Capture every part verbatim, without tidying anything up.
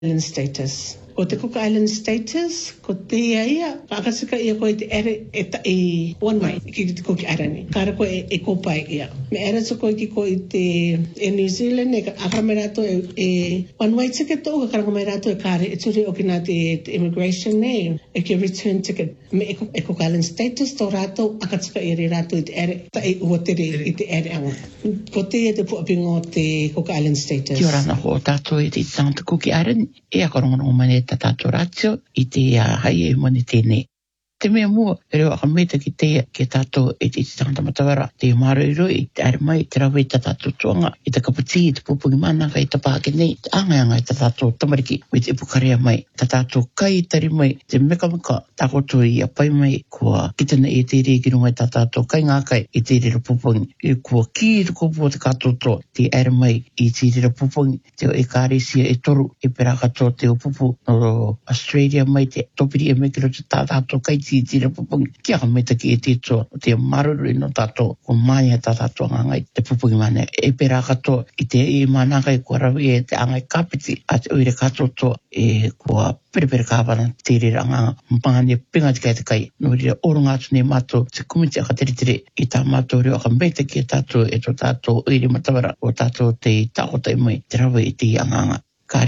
Island status. Ko te Cook Island status, ko te ia ia, kakasika ia ko te ere e ta i one mai, ki te Cook Island. Kara ko e, e kopai ia. Me ere so ko ki ko i te e New Zealand, e akamerato e, e one way ticket o, ka karamerato e kare, e turi o kina te, te immigration ne, e ki return ticket. Me e, e Cook Island status, to rato, akatika i re rato i te ere, ta i ua tere i te ere anga. Ko te e te puapingo te Cook Island status. Kia ora na ho tātou i te Santa Cook Island, e a korongono mane ta tātou ratio i te uh, hai e mone tēnei. Te mea mua, e reo akameta ki te ke tātou e te tangata matawara, te maroiro i te are mai, te rawe i ta tātou tuanga, i te kapati, i te pupungi mananga, i te pāke nei, te angayanga i ta tātou tamariki, i te ipukarea mai, ta tātou kai tari mai, te meka meka, tākoto i a pai mai, kua kitana i te rei kirunga i ta tātou kai ngā kai, i te rei pupungi, i kua ki i te kupu te katoto, te are mai, i te rei pupungi, te o e kāresia e toru, i perakato te o pupu, no Australia mai, te topiri e mekiro te tā tātou kai ti tira pupungi. Kia ka meta ki e tito o te maruru no tato o mai e tato ngai te pupungi mane. E pera kato i te i mananga i kua rawi e te angai kapiti a te oire kato to e kua perepere kāwana te re ranga mpangani e pinga tika e te kai. No rira orunga atu ne mato te kumiti a ka tere tere i tā mato reo ka meta ki e tato e to tato oire matawara o tato te taota i mai te rawi i te anganga.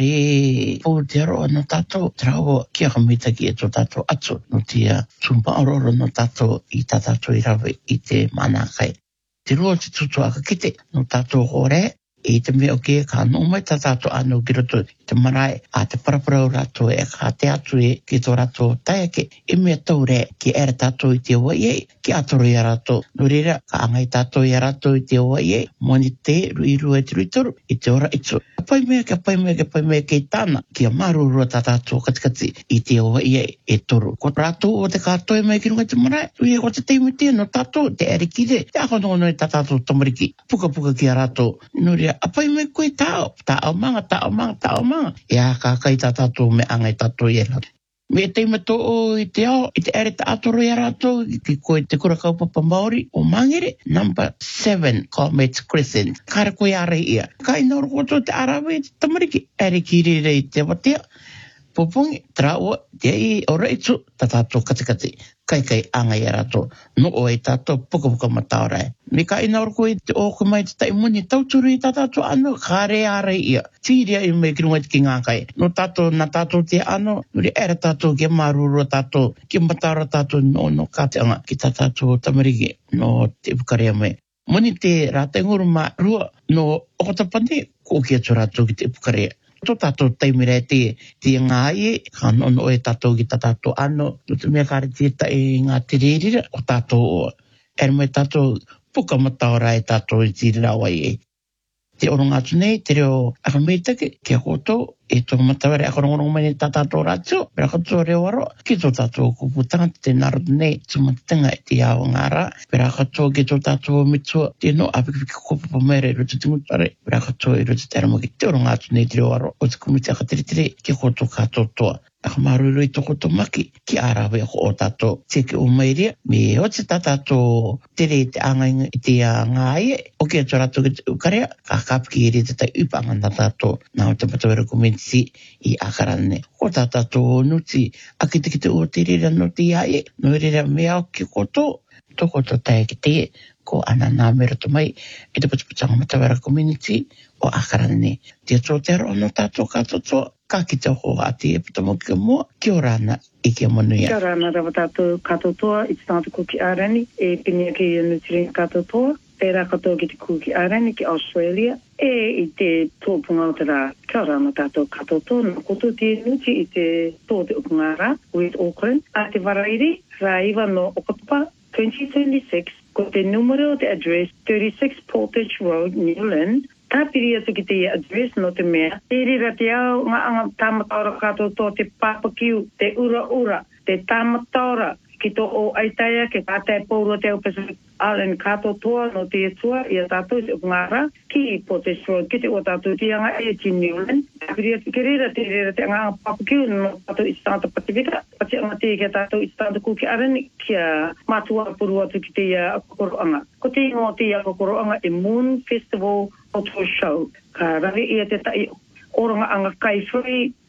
Kare po te aro no tato trao kia ka mita ki e to tato atu no tia tumpa ororo no tato i ta tato i rawe i te mana kai. Te rua te tutu aka kite no tato hore i te mea o ke ka no mai ta tato anu ki roto i te marae a te parapara o rato e ka te atu e ki to rato taiake i mea taure ki ere tato i te wai e ki atoro i a rato. No rira ka angai tato i a rato i te wai e moni te ruiru e te ruitoru i te ora itu. Pai mea ke pai mea ke pai mea ke tāna ki a marurua ta tātou katikati i te oa ia e toru. Ko tātou o te kātoe mai ki runga te marae, ui e ko te teimi tia no tātou, te ere kire, te akonono e ta tātou tamariki, puka puka ki a rātou. No rea, a pai mea koe tāo, tāo manga, tāo manga, tāo manga. E a kākai ta tātou me angai tātou i e rātou. Me teima tō o i te ao, i te ere ta atoro i a rātou, ki koe te kura kaupapa Māori o Mangere, number seven, Comets Crescent. Kara koe are ia. Kai nō rokoto te arawe te tamariki, ere ki rere i te watea. Pupungi, trao, te i ora itu, ta tātou katikati, kai kai anga i a rātou, no o e tātou puka puka mataorai. Me ka ina orko i te oko mai te taimuni, tauturu i ta tātou anu, kare are ia, tiria i mai kirunga ki ngā kai. No tātou, na tātou te anu, nuri ere tātou ke maruru tātou, ki mataora tātou no no kāteanga, ki ta tātou tamariki, no te pukarea mai. Moni te rātenguru mā rua, no okotapane, ko kia tō rātou ki te pukarea. Tō tātou taimira te, te ngā ie, ka nono e tātou ki tā tātou ano, no te mea kāre te ta e ngā te rerira, o tātou o, ere mai tātou puka mataora e tātou i tīrira wai e. Te oronga atu nei, te reo akameitake, kia koutou, e tō mataware akarongorongo mai ne tā tātou rātio, pera koutou reo aro, ki tō tātou kuputanga te narotu nei, tumatanga e te ao ngāra, pera koutou ki tō tātou mitua, te no apikipiki kupapa mere i roto tingutare, pera koutou i roto te aramoki, te oronga atu nei te reo aro, o te kumiti aka tere tere, ki koutou kātou toa. Aka maruru i toko to maki, ki arawe ako o tātou teke o mairia, me o te tātou tere te angai i te ngā ie, o kia tō rātou ki te ukarea, ka kāpiki i re te tai upanga na tātou, nā o te patawera komenti i akarane. O tā tātou nuti, a ki te ki te o te rera no te iaie, no rera mea o ki koto, toko to tai ki te, ko ana nā mera to mai, e te patapatanga matawera community o akarane. Tia tō te aro no tātou kātotoa, ka ki te ho ati e putamo ki mua, ki o rana i ki a manuia. Kia rana rawa tātou katotoa i te Santa Cook Island, e pinia ki i Nutrien katotoa, e rā katoa ki te Cook Island ki Australia, e i te tōpunga o te rā, kia rana tātou katotoa, nā koto te nuti i te tō te upungara, with Auckland, a te warairi, rā iwa no Okapa, twenty twenty-six, ko te numero o te address, thirty-six Portage Road, Newland, ka piri atu ki te address no te mea. Te rira te au ngā anga tāmataora kato tō te papakiu, te ura ura, te tāmataora ki tō o aitaia, ke kātai pōrua te au Pacific Island kato toa no te etua, ia tātou te upungara, ki Portage Road, ki te o tātou te anga e ti Newland. Ka piri atu ki rira te rira te anga papakiu no tātou i Santa Pacifica, pati anga te kia tātou i Santa Cook Island, kia mātua puru atu ki te uh, kokoroanga. Ko te ingo te uh, kokoroanga e Moon Festival Auto Show. Ka rawe ia te tai oranga anga kai whai